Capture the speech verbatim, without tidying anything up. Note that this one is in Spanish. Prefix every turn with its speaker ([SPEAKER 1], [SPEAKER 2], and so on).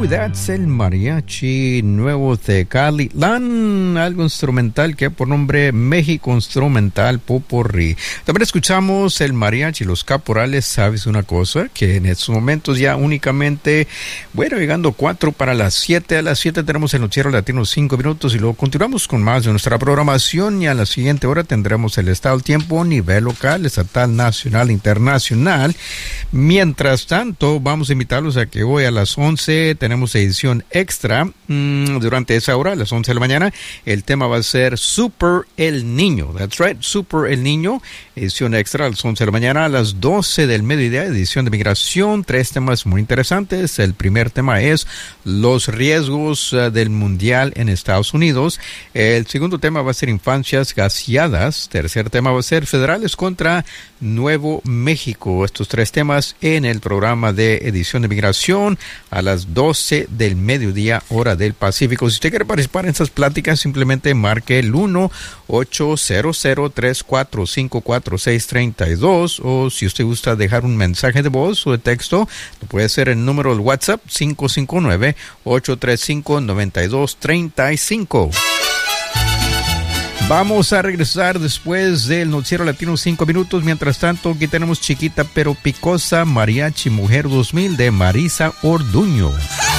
[SPEAKER 1] That's el mariachi nuevo de Cali. Lan, algo instrumental que por nombre México Instrumental Popurrí. También escuchamos el mariachi Los Caporales. ¿Sabes una cosa? Que en estos momentos ya únicamente, bueno, llegando cuatro para las siete. A las siete tenemos el noticiero latino cinco minutos y luego continuamos con más de nuestra programación y a la siguiente hora tendremos el estado del tiempo a nivel local, estatal, nacional, internacional. Mientras tanto, vamos a invitarlos a que hoy a las once tenemos edición extra mmm, durante esa hora, a las once de la mañana. El tema va a ser Super El Niño. That's right, Super El Niño. Edición extra a las once de la mañana. A las doce del mediodía, edición de migración. Tres temas muy interesantes. El primer tema es los riesgos uh, del mundial en Estados Unidos. El segundo tema va a ser infancias gaseadas. Tercer tema va a ser federales contra Nuevo México. Estos tres temas en el programa de edición de migración a las doce del mediodía, hora del Pacífico. Si usted quiere participar en estas pláticas, simplemente marque el uno ocho cero cero tres cuatro cinco cuatro seis tres dos, o si usted gusta dejar un mensaje de voz o de texto, lo puede hacer en el número del WhatsApp cinco cinco nueve, ocho tres cinco, nueve dos tres cinco. Vamos a regresar después del noticiero latino cinco minutos. Mientras tanto, aquí tenemos Chiquita pero Picosa, Mariachi Mujer dos mil de Marisa Orduño.